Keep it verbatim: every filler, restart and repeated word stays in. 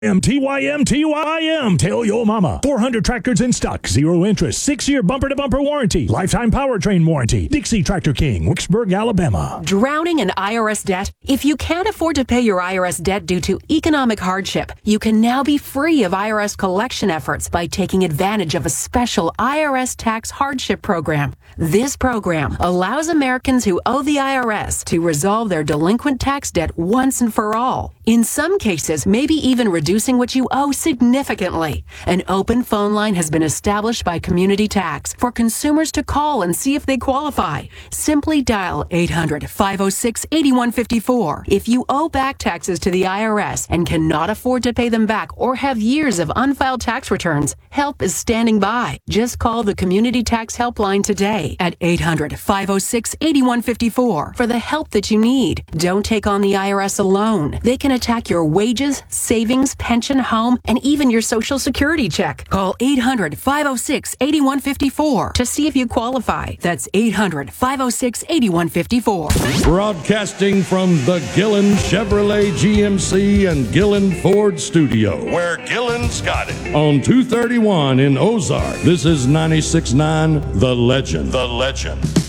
M T Y M T Y M. Tell your mama. four hundred tractors in stock. Zero interest. Six-year bumper-to-bumper warranty. Lifetime powertrain warranty. Dixie Tractor King, Wicksburg, Alabama. Drowning in I R S debt? If you can't afford to pay your I R S debt due to economic hardship, you can now be free of I R S collection efforts by taking advantage of a special I R S tax hardship program. This program allows Americans who owe the I R S to resolve their delinquent tax debt once and for all. In some cases, maybe even reducing what you owe significantly. An open phone line has been established by Community Tax for consumers to call and see if they qualify. Simply dial eight hundred, five oh six, eight one five four. If you owe back taxes to the I R S and cannot afford to pay them back or have years of unfiled tax returns, help is standing by. Just call the Community Tax Helpline today at eight hundred, five oh six, eight one five four for the help that you need. Don't take on the I R S alone. They can attack your wages, savings, pension, home, and even your Social Security check. Call eight hundred, five oh six, eight one five four to see if you qualify. That's eight hundred, five oh six, eight one five four. Broadcasting from the Gillen Chevrolet G M C and Gillen Ford studio, where Gillen's got it. On two thirty-one in Ozark, this is ninety-six point nine The Legend. The Legend.